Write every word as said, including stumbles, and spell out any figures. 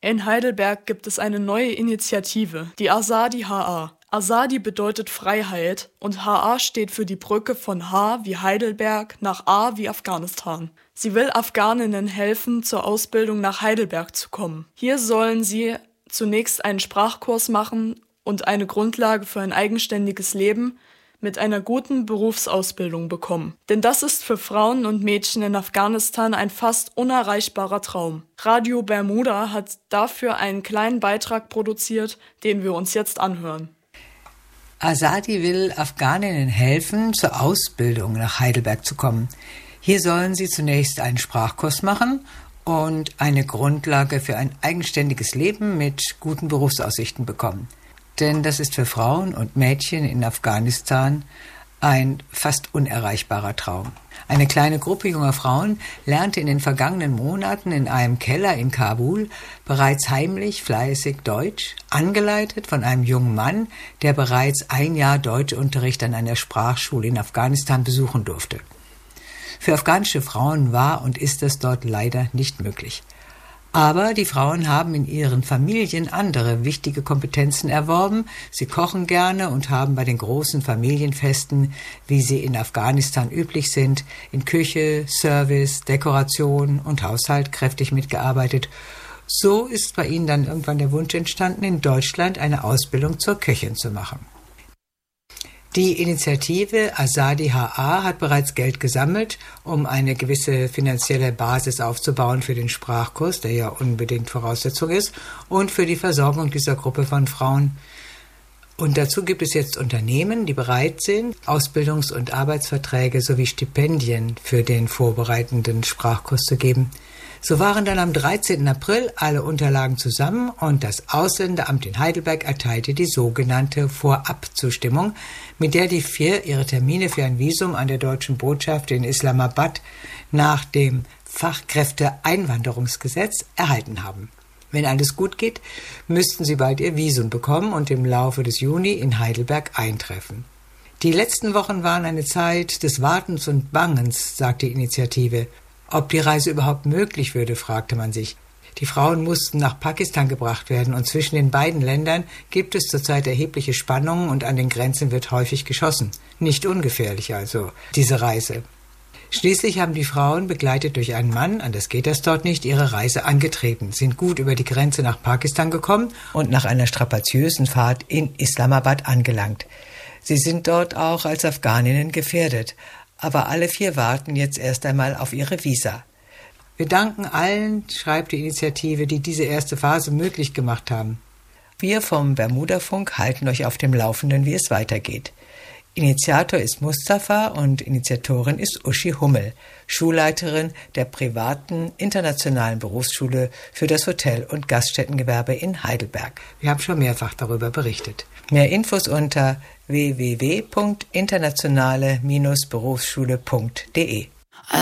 In Heidelberg gibt es eine neue Initiative, die Azadi H A. Azadi bedeutet Freiheit und H A steht für die Brücke von H wie Heidelberg nach A wie Afghanistan. Sie will Afghaninnen helfen, zur Ausbildung nach Heidelberg zu kommen. Hier sollen sie zunächst einen Sprachkurs machen und eine Grundlage für ein eigenständiges Leben mit einer guten Berufsausbildung bekommen. Denn das ist für Frauen und Mädchen in Afghanistan ein fast unerreichbarer Traum. Radio Bermuda hat dafür einen kleinen Beitrag produziert, den wir uns jetzt anhören. Azadi will Afghaninnen helfen, zur Ausbildung nach Heidelberg zu kommen. Hier sollen sie zunächst einen Sprachkurs machen und eine Grundlage für ein eigenständiges Leben mit guten Berufsaussichten bekommen. Denn das ist für Frauen und Mädchen in Afghanistan ein fast unerreichbarer Traum. Eine kleine Gruppe junger Frauen lernte in den vergangenen Monaten in einem Keller in Kabul bereits heimlich fleißig Deutsch, angeleitet von einem jungen Mann, der bereits ein Jahr Deutschunterricht an einer Sprachschule in Afghanistan besuchen durfte. Für afghanische Frauen war und ist das dort leider nicht möglich. Aber die Frauen haben in ihren Familien andere wichtige Kompetenzen erworben. Sie kochen gerne und haben bei den großen Familienfesten, wie sie in Afghanistan üblich sind, in Küche, Service, Dekoration und Haushalt kräftig mitgearbeitet. So ist bei ihnen dann irgendwann der Wunsch entstanden, in Deutschland eine Ausbildung zur Köchin zu machen. Die Initiative Azadi H A hat bereits Geld gesammelt, um eine gewisse finanzielle Basis aufzubauen für den Sprachkurs, der ja unbedingt Voraussetzung ist, und für die Versorgung dieser Gruppe von Frauen. Und dazu gibt es jetzt Unternehmen, die bereit sind, Ausbildungs- und Arbeitsverträge sowie Stipendien für den vorbereitenden Sprachkurs zu geben. So waren dann am dreizehnten April alle Unterlagen zusammen und das Ausländeramt in Heidelberg erteilte die sogenannte Vorabzustimmung, mit der die vier ihre Termine für ein Visum an der deutschen Botschaft in Islamabad nach dem Fachkräfteeinwanderungsgesetz erhalten haben. Wenn alles gut geht, müssten sie bald ihr Visum bekommen und im Laufe des Juni in Heidelberg eintreffen. Die letzten Wochen waren eine Zeit des Wartens und Bangens, sagt die Initiative. Ob die Reise überhaupt möglich würde, fragte man sich. Die Frauen mussten nach Pakistan gebracht werden und zwischen den beiden Ländern gibt es zurzeit erhebliche Spannungen und an den Grenzen wird häufig geschossen. Nicht ungefährlich also, diese Reise. Schließlich haben die Frauen, begleitet durch einen Mann, anders geht das dort nicht, ihre Reise angetreten, sind gut über die Grenze nach Pakistan gekommen und nach einer strapaziösen Fahrt in Islamabad angelangt. Sie sind dort auch als Afghaninnen gefährdet. Aber alle vier warten jetzt erst einmal auf ihre Visa. Wir danken allen, schreibt die Initiative, die diese erste Phase möglich gemacht haben. Wir vom Bermuda-Funk halten euch auf dem Laufenden, wie es weitergeht. Initiator ist Mustafa und Initiatorin ist Uschi Hummel, Schulleiterin der privaten internationalen Berufsschule für das Hotel- und Gaststättengewerbe in Heidelberg. Wir haben schon mehrfach darüber berichtet. Mehr Infos unter w w w punkt internationale Berufsschule punkt de.